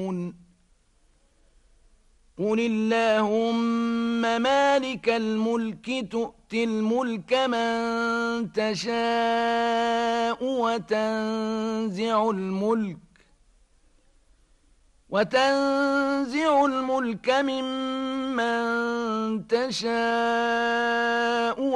قل اللهم مالك الملك تؤتي الملك من تشاء وتنزع الملك ممن تشاء